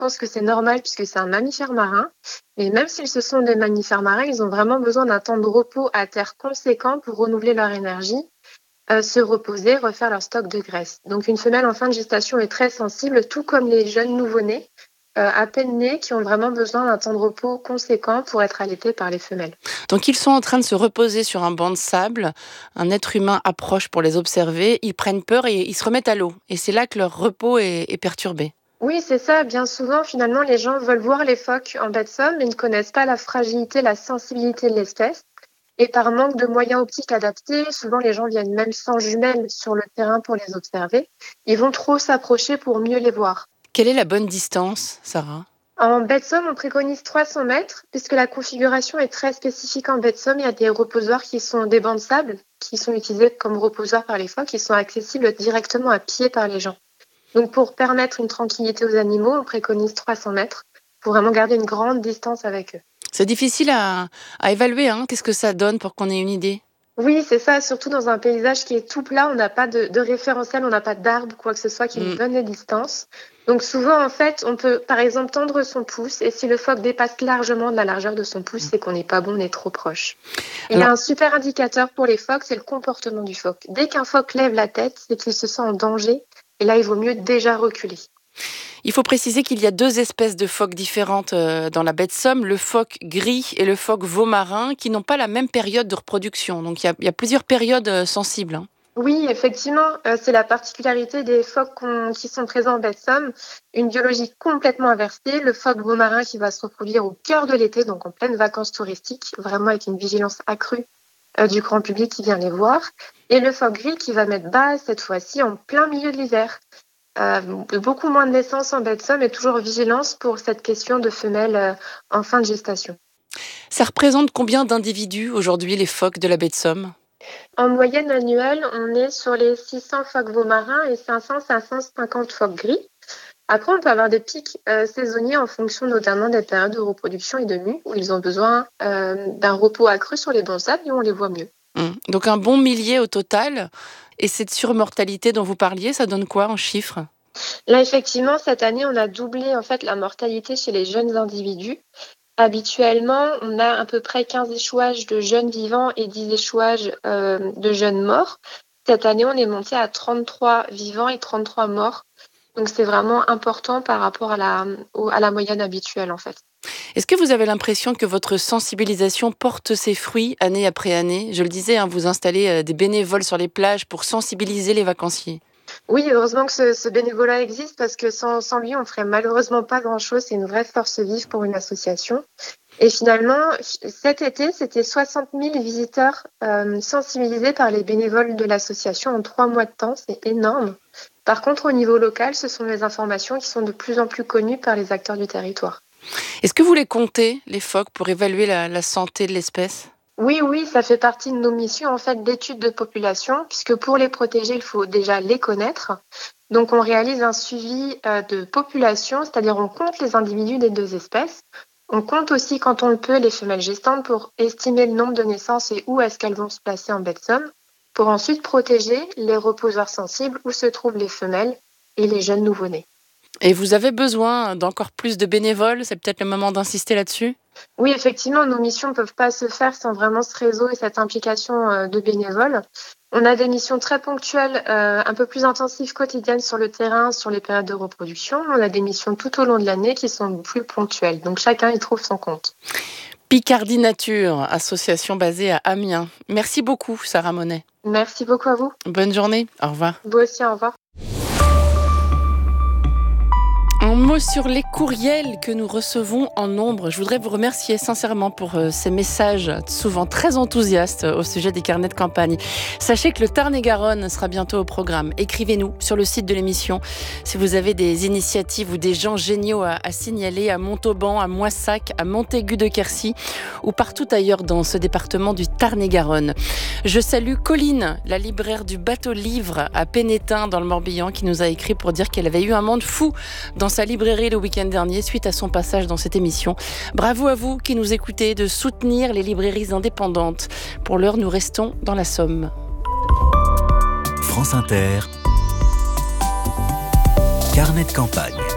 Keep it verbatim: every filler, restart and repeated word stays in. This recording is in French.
pensent que c'est normal puisque c'est un mammifère marin. Mais même s'ils ce sont des mammifères marins, ils ont vraiment besoin d'un temps de repos à terre conséquent pour renouveler leur énergie, euh, se reposer, refaire leur stock de graisse. Donc une femelle en fin de gestation est très sensible, tout comme les jeunes nouveau-nés, euh, à peine nés, qui ont vraiment besoin d'un temps de repos conséquent pour être allaités par les femelles. Donc ils sont en train de se reposer sur un banc de sable, un être humain approche pour les observer, ils prennent peur et ils se remettent à l'eau. Et c'est là que leur repos est, est perturbé. Oui, c'est ça. Bien souvent, finalement, les gens veulent voir les phoques en baie de Somme, mais ne connaissent pas la fragilité, la sensibilité de l'espèce. Et par manque de moyens optiques adaptés, souvent les gens viennent même sans jumelles sur le terrain pour les observer. Ils vont trop s'approcher pour mieux les voir. Quelle est la bonne distance, Sarah ? En baie de Somme, on préconise trois cents mètres, puisque la configuration est très spécifique en baie de Somme. Il y a des reposoirs qui sont des bancs de sable, qui sont utilisés comme reposoirs par les phoques, qui sont accessibles directement à pied par les gens. Donc pour permettre une tranquillité aux animaux, on préconise trois cents mètres, pour vraiment garder une grande distance avec eux. C'est difficile à, à évaluer, hein. Qu'est-ce que ça donne pour qu'on ait une idée ? Oui, c'est ça, surtout dans un paysage qui est tout plat, on n'a pas de, de référentiel, on n'a pas d'arbre, quoi que ce soit qui nous Mm. donne les distances. Donc souvent, en fait, on peut par exemple tendre son pouce, et si le phoque dépasse largement de la largeur de son pouce, c'est qu'on n'est pas bon, on est trop proche. Il y Alors- a un super indicateur pour les phoques, c'est le comportement du phoque. Dès qu'un phoque lève la tête, c'est qu'il se sent en danger, et là, il vaut mieux déjà reculer. Il faut préciser qu'il y a deux espèces de phoques différentes euh, dans la baie de Somme, le phoque gris et le phoque veau marin, qui n'ont pas la même période de reproduction. Donc il y a, il y a plusieurs périodes euh, sensibles, hein. Oui, effectivement, euh, c'est la particularité des phoques qu'on- qui sont présents en baie de Somme. Une biologie complètement inversée. Le phoque veau marin qui va se reproduire au cœur de l'été, donc en pleine vacances touristiques, vraiment avec une vigilance accrue euh, du grand public qui vient les voir. Et le phoque gris qui va mettre bas cette fois-ci en plein milieu de l'hiver. Euh, beaucoup moins de naissances en baie de Somme et toujours vigilance pour cette question de femelles euh, en fin de gestation. Ça représente combien d'individus aujourd'hui, les phoques de la baie de Somme ? En moyenne annuelle, on est sur les six cents phoques veau marins et cinq cents à cinq cent cinquante phoques gris. Après, on peut avoir des pics euh, saisonniers en fonction notamment des périodes de reproduction et de mue où ils ont besoin euh, d'un repos accru sur les bancs de sable et on les voit mieux. Hum. Donc un bon millier au total. Et cette surmortalité dont vous parliez, ça donne quoi en chiffres ? Là, effectivement, cette année, on a doublé en fait la mortalité chez les jeunes individus. Habituellement, on a à peu près quinze échouages de jeunes vivants et dix échouages euh, de jeunes morts. Cette année, on est monté à trente-trois vivants et trente-trois morts. Donc, c'est vraiment important par rapport à la, au- à la moyenne habituelle, en fait. Est-ce que vous avez l'impression que votre sensibilisation porte ses fruits année après année ? Je le disais, hein, vous installez euh, des bénévoles sur les plages pour sensibiliser les vacanciers. Oui, heureusement que ce, ce bénévolat existe parce que sans, sans lui, on ferait malheureusement pas grand-chose. C'est une vraie force vive pour une association. Et finalement, cet été, c'était soixante mille visiteurs euh, sensibilisés par les bénévoles de l'association en trois mois de temps. C'est énorme. Par contre, au niveau local, ce sont des informations qui sont de plus en plus connues par les acteurs du territoire. Est-ce que vous les comptez, les phoques, pour évaluer la, la santé de l'espèce ? Oui, oui, ça fait partie de nos missions en fait d'études de population, puisque pour les protéger, il faut déjà les connaître. Donc, on réalise un suivi euh, de population, c'est-à-dire on compte les individus des deux espèces. On compte aussi, quand on le peut, les femelles gestantes pour estimer le nombre de naissances et où est-ce qu'elles vont se placer en baie de Somme, pour ensuite protéger les reposoirs sensibles où se trouvent les femelles et les jeunes nouveau-nés. Et vous avez besoin d'encore plus de bénévoles ? C'est peut-être le moment d'insister là-dessus ? Oui, effectivement, nos missions ne peuvent pas se faire sans vraiment ce réseau et cette implication euh, de bénévoles. On a des missions très ponctuelles, euh, un peu plus intensives quotidiennes sur le terrain, sur les périodes de reproduction. On a des missions tout au long de l'année qui sont plus ponctuelles. Donc chacun y trouve son compte. Picardie Nature, association basée à Amiens. Merci beaucoup, Sarah Monet. Merci beaucoup à vous. Bonne journée. Au revoir. Vous aussi, au revoir. Un mot sur les courriels que nous recevons en nombre. Je voudrais vous remercier sincèrement pour euh, ces messages souvent très enthousiastes au sujet des carnets de campagne. Sachez que le Tarn-et-Garonne sera bientôt au programme. Écrivez-nous sur le site de l'émission si vous avez des initiatives ou des gens géniaux à, à signaler à Montauban, à Moissac, à Montaigu-de-Quercy ou partout ailleurs dans ce département du Tarn-et-Garonne. Je salue Colline, la libraire du Bateau Livre à Pénétin dans le Morbihan, qui nous a écrit pour dire qu'elle avait eu un monde fou dans sa librairie le week-end dernier suite à son passage dans cette émission. Bravo à vous qui nous écoutez de soutenir les librairies indépendantes. Pour l'heure, nous restons dans la Somme. France Inter, carnet de campagne.